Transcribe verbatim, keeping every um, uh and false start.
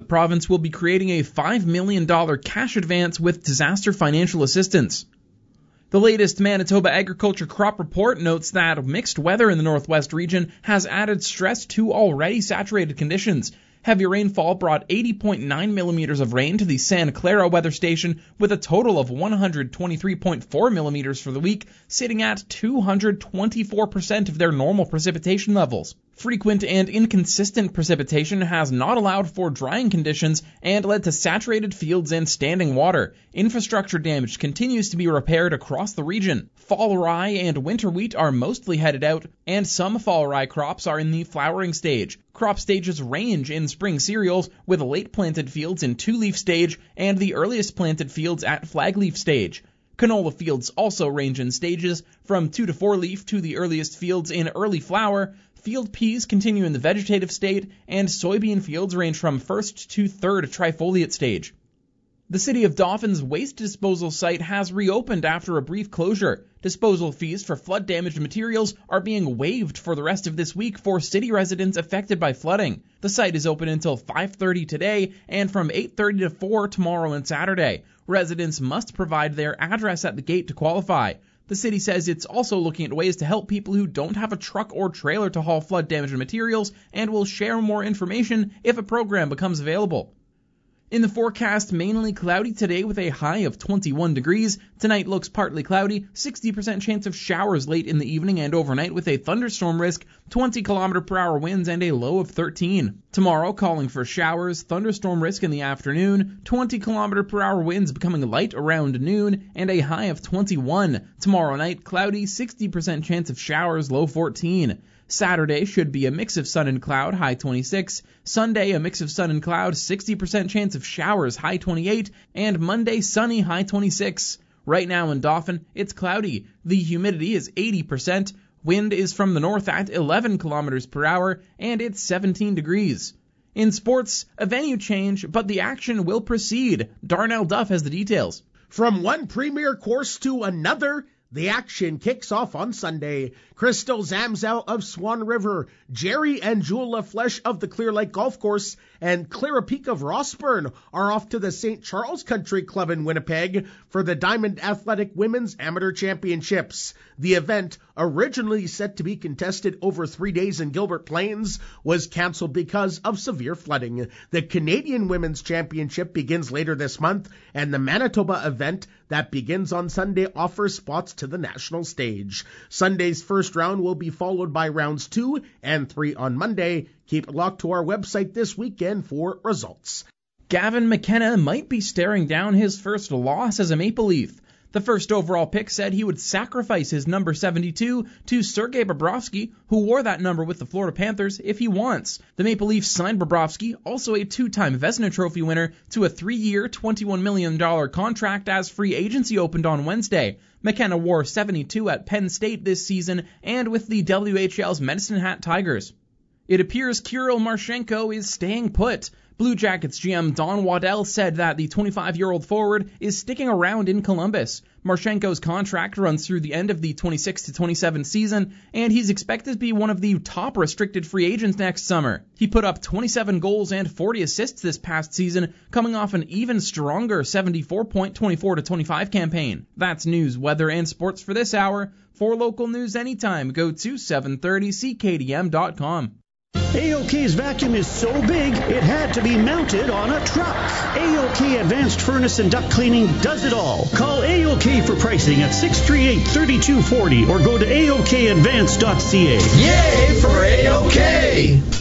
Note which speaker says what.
Speaker 1: province will be creating a five million dollars cash advance with disaster financial assistance. The latest Manitoba Agriculture Crop Report notes that mixed weather in the Northwest region has added stress to already saturated conditions. Heavy rainfall brought eighty point nine millimeters of rain to the Santa Clara weather station, with a total of one hundred twenty-three point four millimeters for the week, sitting at two hundred twenty-four percent of their normal precipitation levels. Frequent and inconsistent precipitation has not allowed for drying conditions and led to saturated fields and standing water. Infrastructure damage continues to be repaired across the region. Fall rye and winter wheat are mostly headed out, and some fall rye crops are in the flowering stage. Crop stages range in spring cereals, with late planted fields in two-leaf stage and the earliest planted fields at flagleaf stage. Canola fields also range in stages, from two to four leaf to the earliest fields in early flower. Field peas continue in the vegetative state, and soybean fields range from first to third trifoliate stage. The City of Dawfin's waste disposal site has reopened after a brief closure. Disposal fees for flood-damaged materials are being waived for the rest of this week for city residents affected by flooding. The site is open until five thirty today and from eight thirty to four tomorrow and Saturday. Residents must provide their address at the gate to qualify. The city says it's also looking at ways to help people who don't have a truck or trailer to haul flood-damaged materials, and will share more information if a program becomes available. In the forecast, mainly cloudy today with a high of twenty-one degrees. Tonight looks partly cloudy, sixty percent chance of showers late in the evening and overnight with a thunderstorm risk, twenty kilometer per hour winds and a low of thirteen. Tomorrow calling for showers, thunderstorm risk in the afternoon, twenty kilometer per hour winds becoming light around noon, and a high of twenty-one. Tomorrow night cloudy, sixty percent chance of showers, low fourteen. Saturday should be a mix of sun and cloud, high twenty-six. Sunday, a mix of sun and cloud, sixty percent chance of showers, high twenty-eight. And Monday, sunny, high twenty-six. Right now in Dauphin, it's cloudy. The humidity is eighty percent. Wind is from the north at eleven kilometers per hour, and it's seventeen degrees. In sports, a venue change, but the action will proceed. Darnell Duff has the details.
Speaker 2: From one premier course to another, the action kicks off on Sunday. Crystal Zamzow of Swan River, Jerry and Jewel LaFleche of the Clear Lake Golf Course, and Clara Peak of Rossburn are off to the Saint Charles Country Club in Winnipeg for the Diamond Athletic Women's Amateur Championships. The event, originally set to be contested over three days in Gilbert Plains, was canceled because of severe flooding. The Canadian Women's Championship begins later this month, and the Manitoba event that begins on Sunday offers spots to the national stage. Sunday's first round will be followed by rounds two and three on Monday. Keep it locked to our website this weekend for results.
Speaker 1: Gavin McKenna might be staring down his first loss as a Maple Leaf. The first overall pick said he would sacrifice his number seventy-two to Sergei Bobrovsky, who wore that number with the Florida Panthers, if he wants. The Maple Leafs signed Bobrovsky, also a two-time Vezina Trophy winner, to a three-year, twenty-one million dollars contract as free agency opened on Wednesday. McKenna wore seventy-two at Penn State this season and with the W H L's Medicine Hat Tigers. It appears Kirill Marchenko is staying put. Blue Jackets G M Don Waddell said that the twenty-five-year-old forward is sticking around in Columbus. Marchenko's contract runs through the end of the twenty-six to twenty-seven season, and he's expected to be one of the top restricted free agents next summer. He put up twenty-seven goals and forty assists this past season, coming off an even stronger seventy-four point twenty-four to twenty-five campaign. That's news, weather, and sports for this hour. For local news anytime, go to seven thirty C K D M dot com.
Speaker 3: A O K's vacuum is so big, it had to be mounted on a truck. A O K Advanced Furnace and Duct Cleaning does it all. Call A O K for pricing at six three eight, three two four zero or go to A O K advance dot C A.
Speaker 4: Yay for A O K!